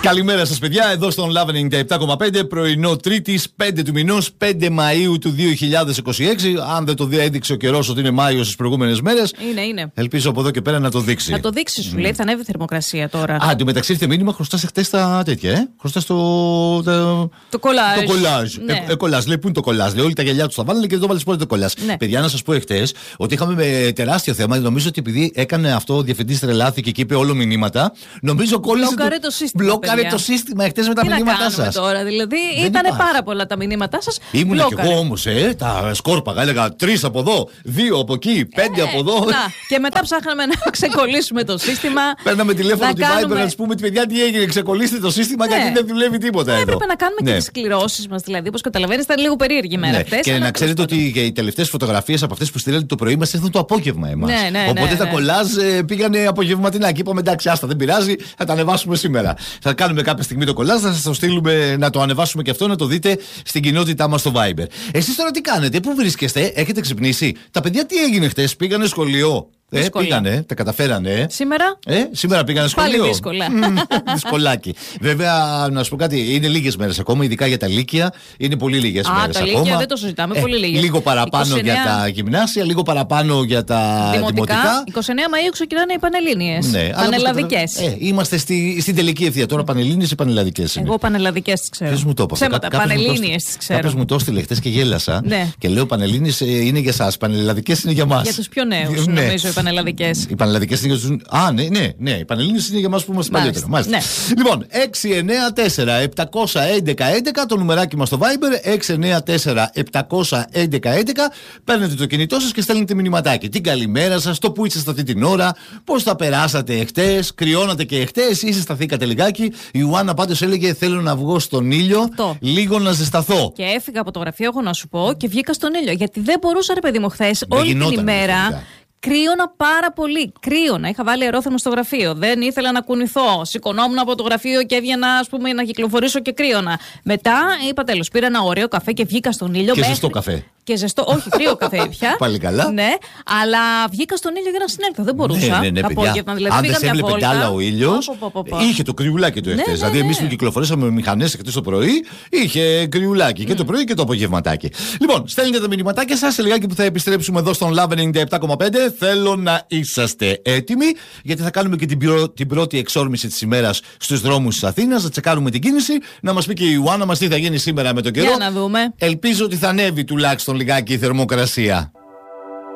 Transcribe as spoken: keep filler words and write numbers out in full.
Καλημέρα σας, παιδιά. Εδώ στον Love ενενήντα επτά κόμμα πέντε, πρωινό Τρίτης, πέντε του μηνός, πέντε Μαΐου του δύο χιλιάδες είκοσι έξι. Αν δεν το έδειξε ο καιρός ότι είναι Μάιος τις προηγούμενες μέρες, είναι, είναι. Ελπίζω από εδώ και πέρα να το δείξει. Να το δείξει, σου mm. λέει, θα ανέβει θερμοκρασία τώρα. Α, εντωμεταξύ ήρθε μήνυμα, χρωστάς χτες τα τέτοια, ε. Χρωστάς το. Το, το κολάζ. Το κολάζ. Ναι. Ε, ε, κολάζ. Λέει, πού είναι το κολάζ. Λέει, όλοι τα γυαλιά του τα βάλανε και δεν το βάλε πότε το κολάζ. Ναι. Παιδιά, να σας πω εχθές ότι είχαμε με τεράστιο θέμα. Νομίζω ότι επειδή έκανε αυτό ο διευθυντής τρελάθηκε και είπε όλο μηνύματα, νομίζω κόλλησε. Μπλόκαρε το σύστημα. Μπλόκαρε το σύστημα εχθές με τα τι μηνύματά σας. Τώρα, δηλαδή ήταν πάρα πολλά τα μηνύματά σας. Ήμουνα κι εγώ όμως, ε, τα σκόρπαγα. Έλεγα τρεις από εδώ, δύο από εκεί, πέντε ε, από εδώ. Να. Και μετά ψάχναμε να ξεκολλήσουμε το σύστημα. Παίρναμε τηλέφωνο τη Viber να του πούμε τη παιδιά τι έγινε, ξεκολλήστε το σύστημα ναι. γιατί δεν δουλεύει τίποτα. Ναι, εδώ. Έπρεπε να κάνουμε ναι. και τις κληρώσεις μας, δηλαδή. Όπως καταλαβαίνεις, ήταν λίγο περίεργη η μέρα ναι. αυτές. Και να ξέρετε ότι οι τελευταίες φωτογραφίες από αυτές που στείλατε το πρωί μας ήρθαν το απόγευμα εμάς. Ναι, ναι, Οπότε ναι, τα ναι. κολλάζ πήγανε απογευματινά. Και είπαμε εντάξει, άστα, δεν πειράζει, θα τα ανεβάσουμε σήμερα. Θα κάνουμε κάποια στιγμή το κολλάζ, θα σας το στείλουμε να το ανεβάσουμε και αυτό, να το δείτε στην κοινότητά μας στο Viber. Εσείς τώρα τι κάνετε, πού βρίσκεστε, έχετε ξυπνήσει? Τα παιδιά τι έγινε χτες, πήγανε σχολείο? Ε, πήγανε, τα καταφέρανε. Σήμερα? Ε, σήμερα πήγανε σχολείο. Πάλι δύσκολα. Δυσκολάκι. Βέβαια, να σου πω κάτι, είναι λίγες μέρες ακόμα, ειδικά για τα λύκεια. Είναι πολύ λίγες μέρες τα ακόμα. Τα λύκεια δεν το συζητάμε, ε, πολύ λίγες. Λίγο παραπάνω είκοσι εννέα για τα γυμνάσια, λίγο παραπάνω για τα δημοτικά. δημοτικά. είκοσι εννέα Μαΐου ξεκινάνε οι πανελλήνιες. Ναι, πανελλαδικές. Ε, είμαστε στη, στην τελική ευθεία τώρα, πανελλήνιες ή πανελλαδικές είναι? Εγώ πανελλαδικές τις ξέρω. Ποιος μου το είπε? Ψέματα, πανελλήνιες τις ξέρω. Κάποιος μου το έστειλε χτες και γέλασα. Ναι. Και λέω πανελλήνιες είναι για εσάς, πανελλαδικές είναι για μας. Για τους πιο νέους, νομίζω, οι πανελλαδικές. Οι πανελλαδικές είναι για τους. Α, ναι, ναι, ναι. Οι πανελλήνιες είναι για εμάς που είμαστε παλιότερο. Ναι. Λοιπόν, έξι εννέα τέσσερα επτακόσια έντεκα έντεκα το νουμεράκι μας στο Viber. έξι εννέα τέσσερα επτακόσια έντεκα έντεκα. Παίρνετε το κινητό σας και στέλνετε μηνυματάκι. Την καλημέρα σας, το που ήσασταν αυτή την ώρα, πώς τα περάσατε εχθές, κρυώνατε και εχθές ή ζεσταθήκατε λιγάκι. Η Ιωάννα πάντως έλεγε: θέλω να βγω στον ήλιο, αυτό. λίγο να ζεσταθώ. Και έφυγα από το γραφείο, έχω να σου πω, και βγήκα στον ήλιο. Γιατί δεν μπορούσα, ρε παιδί μου, χθες όλη την ημέρα. Κρύωνα πάρα πολύ. Κρύωνα. Είχα βάλει αερόθερμο στο γραφείο. Δεν ήθελα να κουνηθώ. Σηκωνόμουν από το γραφείο και έβγαινα, ας πούμε, να κυκλοφορήσω και κρύωνα. Μετά είπα τέλος. Πήρα ένα ωραίο καφέ και βγήκα στον ήλιο. Και μέχρι... ζεστό καφέ. Και ζεστό, όχι, κρύο καφέ πια. Πάλι καλά. Ναι, αλλά βγήκα στον ήλιο για να συνέλθω. Δεν μπορούσα. Ναι, ναι, ναι, απόγευμα, δηλαδή. Αν δεν σε έβλεπε κι άλλα ο ήλιος, είχε το κρυουλάκι του εχθές. Ναι, ναι, δηλαδή, ναι. εμείς που κυκλοφορήσαμε με μηχανές χτες το πρωί, είχε κρυουλάκι mm. και το πρωί και το απογευματάκι. Λοιπόν, στέλνετε τα μηνυματάκια σας σε λιγάκι που θα επιστρέψουμε εδώ στον Love ενενήντα επτά κόμμα πέντε. Θέλω να είσαστε έτοιμοι, γιατί θα κάνουμε και την, προ... την πρώτη εξόρμηση της ημέρας στους δρόμους της Αθήνας. Να τσεκάρουμε την κίνηση, να μας πει και η Ιωάννα μας τι θα γίνει σήμερα με τον καιρό. Για να δούμε. Ελπίζω ότι θα ανέβει τουλάχιστον λιγάκι η θερμοκρασία.